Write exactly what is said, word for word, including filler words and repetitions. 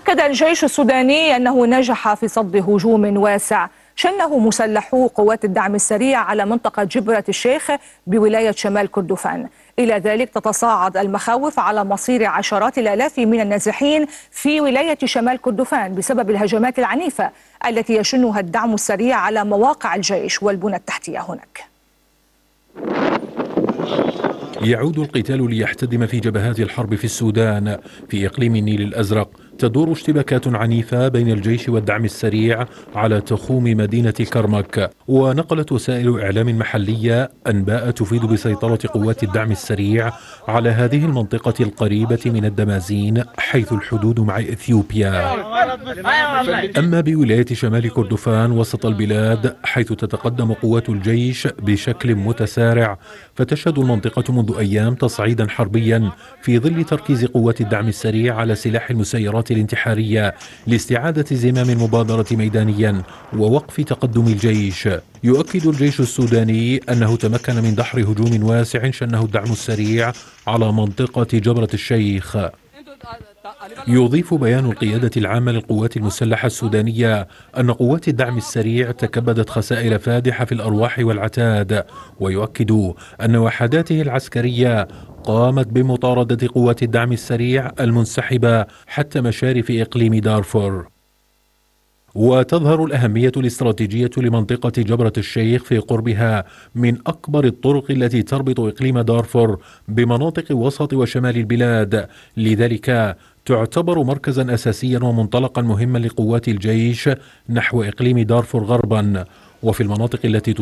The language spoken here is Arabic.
أكد الجيش السوداني أنه نجح في صد هجوم واسع شنه مسلحو قوات الدعم السريع على منطقة جبرة الشيخ بولاية شمال كردفان. إلى ذلك تتصاعد المخاوف على مصير عشرات الآلاف من النازحين في ولاية شمال كردفان بسبب الهجمات العنيفة التي يشنها الدعم السريع على مواقع الجيش والبنى التحتية هناك. يعود القتال ليحتدم في جبهات الحرب في السودان. في إقليم النيل الأزرق تدور اشتباكات عنيفة بين الجيش والدعم السريع على تخوم مدينة كرمك. ونقلت وسائل إعلام محلية أنباء تفيد بسيطرة قوات الدعم السريع على هذه المنطقة القريبة من الدمازين حيث الحدود مع إثيوبيا. أما بولاية شمال كردفان وسط البلاد حيث تتقدم قوات الجيش بشكل متسارع، فتشهد المنطقة منذ أيام تصعيدا حربيا في ظل تركيز قوات الدعم السريع على سلاح المسيرات الانتحارية لاستعادة زمام المبادرة ميدانيا ووقف تقدم الجيش. يؤكد الجيش السوداني أنه تمكن من دحر هجوم واسع شنه الدعم السريع على منطقة جبرة الشيخ. يضيف بيان القيادة العامة للقوات المسلحة السودانية أن قوات الدعم السريع تكبدت خسائر فادحة في الأرواح والعتاد، ويؤكد أن وحداته العسكرية قامت بمطاردة قوات الدعم السريع المنسحبة حتى مشارف إقليم دارفور. وتظهر الأهمية الاستراتيجية لمنطقة جبرة الشيخ في قربها من أكبر الطرق التي تربط إقليم دارفور بمناطق وسط وشمال البلاد، لذلك تعتبر مركزا أساسيا ومنطلقا مهما لقوات الجيش نحو إقليم دارفور غربا. وفي المناطق التي